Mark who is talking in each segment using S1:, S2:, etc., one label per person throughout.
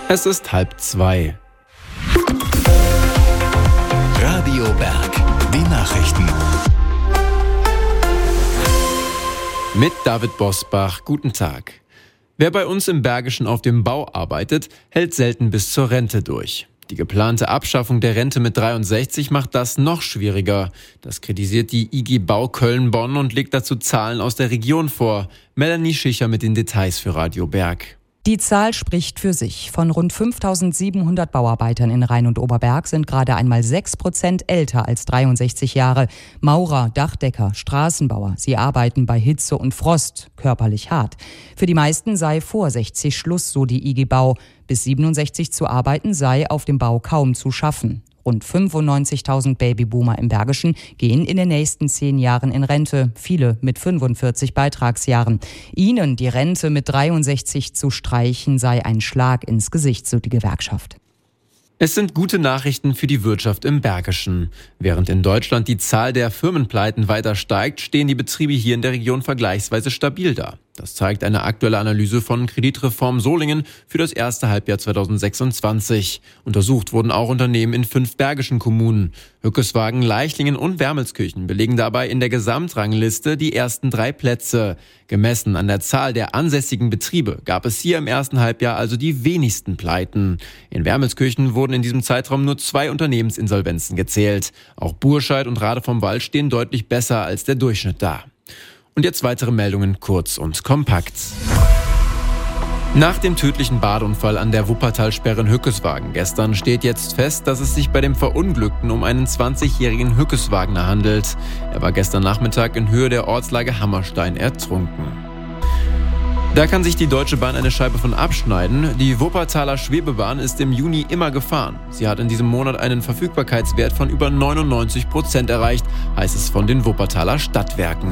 S1: Es ist 1:30.
S2: Radio Berg, die Nachrichten.
S1: Mit David Bosbach, guten Tag. Wer bei uns im Bergischen auf dem Bau arbeitet, hält selten bis zur Rente durch. Die geplante Abschaffung der Rente mit 63 macht das noch schwieriger. Das kritisiert die IG Bau Köln-Bonn und legt dazu Zahlen aus der Region vor. Melanie Schicher mit den Details für Radio Berg.
S3: Die Zahl spricht für sich. Von rund 5.700 Bauarbeitern in Rhein und Oberberg sind gerade einmal 6% älter als 63 Jahre. Maurer, Dachdecker, Straßenbauer, sie arbeiten bei Hitze und Frost, körperlich hart. Für die meisten sei vor 60 Schluss, so die IG Bau. Bis 67 zu arbeiten sei auf dem Bau kaum zu schaffen. Rund 95.000 Babyboomer im Bergischen gehen in den nächsten 10 Jahren in Rente, viele mit 45 Beitragsjahren. Ihnen die Rente mit 63 zu streichen, sei ein Schlag ins Gesicht, so die Gewerkschaft.
S1: Es sind gute Nachrichten für die Wirtschaft im Bergischen. Während in Deutschland die Zahl der Firmenpleiten weiter steigt, stehen die Betriebe hier in der Region vergleichsweise stabil da. Das zeigt eine aktuelle Analyse von Kreditreform Solingen für das erste Halbjahr 2026. Untersucht wurden auch Unternehmen in 5 bergischen Kommunen. Hückeswagen, Leichlingen und Wermelskirchen belegen dabei in der Gesamtrangliste die ersten 3 Plätze. Gemessen an der Zahl der ansässigen Betriebe gab es hier im ersten Halbjahr also die wenigsten Pleiten. In Wermelskirchen wurden in diesem Zeitraum nur 2 Unternehmensinsolvenzen gezählt. Auch Burscheid und Rade vom Wald stehen deutlich besser als der Durchschnitt da. Und jetzt weitere Meldungen kurz und kompakt. Nach dem tödlichen Badeunfall an der Wuppertalsperre in Hückeswagen gestern steht jetzt fest, dass es sich bei dem Verunglückten um einen 20-jährigen Hückeswagener handelt. Er war gestern Nachmittag in Höhe der Ortslage Hammerstein ertrunken. Da kann sich die Deutsche Bahn eine Scheibe von abschneiden. Die Wuppertaler Schwebebahn ist im Juni immer gefahren. Sie hat in diesem Monat einen Verfügbarkeitswert von über 99% erreicht, heißt es von den Wuppertaler Stadtwerken.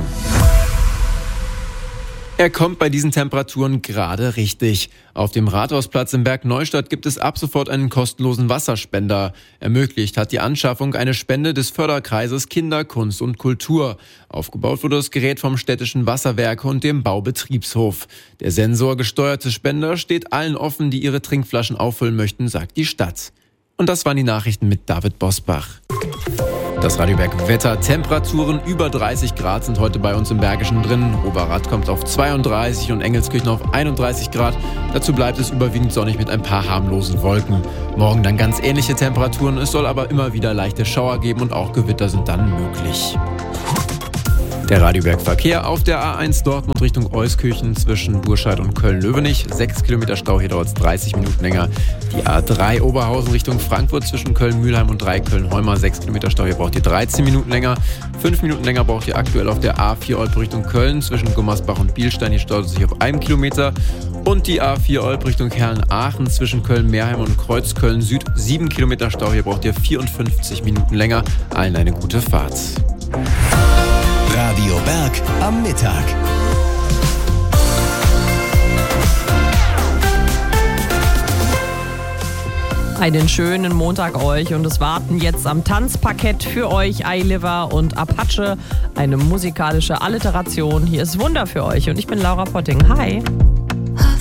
S1: Er kommt bei diesen Temperaturen gerade richtig. Auf dem Rathausplatz im Berg Neustadt gibt es ab sofort einen kostenlosen Wasserspender. Ermöglicht hat die Anschaffung eine Spende des Förderkreises Kinder, Kunst und Kultur. Aufgebaut wurde das Gerät vom städtischen Wasserwerk und dem Baubetriebshof. Der sensorgesteuerte Spender steht allen offen, die ihre Trinkflaschen auffüllen möchten, sagt die Stadt. Und das waren die Nachrichten mit David Bosbach. Das Radio Berg Wetter. Temperaturen über 30 Grad sind heute bei uns im Bergischen drin. Oberrad kommt auf 32 und Engelskirchen auf 31 Grad. Dazu bleibt es überwiegend sonnig mit ein paar harmlosen Wolken. Morgen dann ganz ähnliche Temperaturen. Es soll aber immer wieder leichte Schauer geben und auch Gewitter sind dann möglich. Der Radio Berg Verkehr auf der A1 Dortmund Richtung Euskirchen zwischen Burscheid und Köln-Löwenich. 6 Kilometer Stau, hier dauert es 30 Minuten länger. Die A3 Oberhausen Richtung Frankfurt zwischen Köln-Mühlheim und 3 Köln-Heumer. 6 Kilometer Stau, hier braucht ihr 13 Minuten länger. 5 Minuten länger braucht ihr aktuell auf der A4 Olpe Richtung Köln zwischen Gummersbach und Bielstein. Hier staut es sich auf 1 Kilometer. Und die A4 Olpe Richtung Herrn-Aachen zwischen Köln-Meerheim und Kreuzköln Süd. 7 Kilometer Stau, hier braucht ihr 54 Minuten länger. Allen eine gute Fahrt.
S2: Radio Berg am Mittag.
S4: Einen schönen Montag euch und es warten jetzt am Tanzparkett für euch Eiliver und Apache. Eine musikalische Alliteration. Hier ist Wunder für euch und ich bin Laura Potting. Hi.